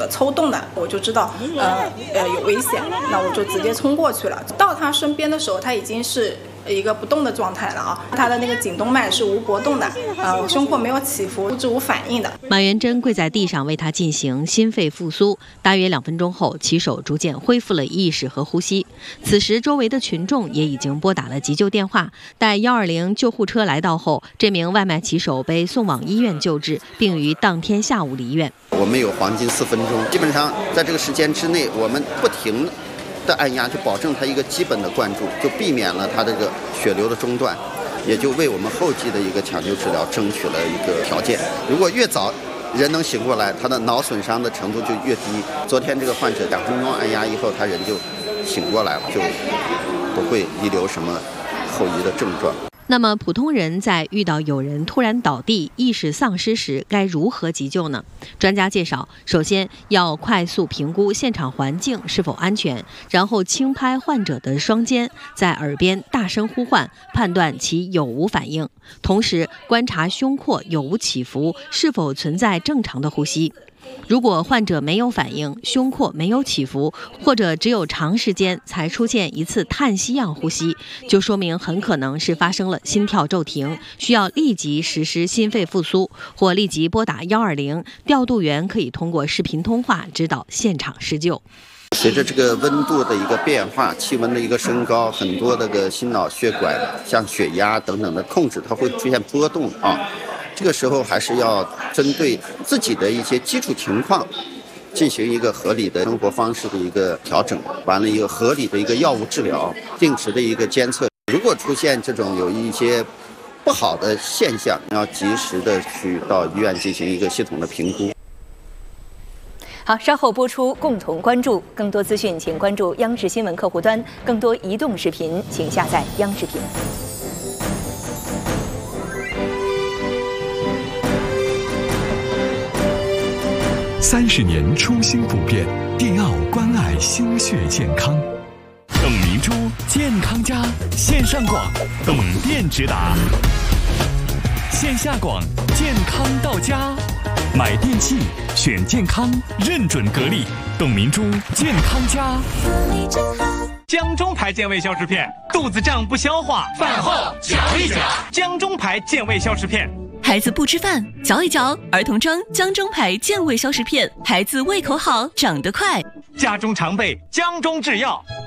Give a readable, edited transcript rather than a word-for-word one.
的抽动的，我就知道有危险，那我就直接冲过去了。到他身边的时候，他已经是一个不动的状态了啊，他的那个颈动脉是无搏动的，胸廓没有起伏，不知无反应的。 马元珍跪在地上为他进行心肺复苏，大约2分钟后，骑手逐渐恢复了意识和呼吸。此时，周围的群众也已经拨打了急救电话。待120救护车来到后，这名外卖骑手被送往医院救治，并于当天下午离院。 我们有黄金4分钟，基本上在这个时间之内，我们不停的按压，就保证它一个基本的灌注，就避免了它这个血流的中断，也就为我们后期的一个抢救治疗争取了一个条件。如果越早人能醒过来，他的脑损伤的程度就越低。昨天这个患者2分钟按压以后，他人就醒过来了，就不会遗留什么后遗的症状。 那么普通人在遇到有人突然倒地、意识丧失时，该如何急救呢？专家介绍，首先要快速评估现场环境是否安全，然后轻拍患者的双肩，在耳边大声呼唤，判断其有无反应，同时观察胸廓有无起伏，是否存在正常的呼吸。如果患者没有反应，胸廓没有起伏，或者只有长时间才出现一次叹息样呼吸，就说明很可能是发生了心跳骤停，需要立即实施心肺复苏，或立即拨打120，调度员可以通过视频通话指导现场施救。 随着这个温度的一个变化，气温的一个升高，很多这个心脑血管像血压等等的控制，它会出现波动啊。这个时候还是要针对自己的一些基础情况进行一个合理的生活方式的一个调整，完了一个合理的一个药物治疗，定时的一个监测。如果出现这种有一些不好的现象，要及时的去到医院进行一个系统的评估。 好，稍后播出，共同关注。更多资讯请关注央视新闻客户端，更多移动视频请下载央视频。 30年初心不变，迪奥关爱心血健康。董明珠健康家线上广，董店直达；线下广，健康到家。买电器选健康，认准格力，董明珠健康家。 江中牌健胃消食片，肚子胀不消化，饭后嚼一嚼。江中牌健胃消食片。 孩子不吃饭，嚼一嚼儿童装江中牌健胃消食片，孩子胃口好，长得快。 家中常备江中制药。